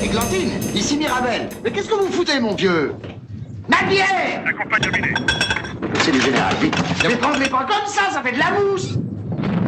Glantine, ici Mirabel. Mais qu'est-ce que vous foutez, mon vieux? Ma bière! La campagne dominée. C'est du général, vite. Mais prends-les pas comme ça fait de la mousse!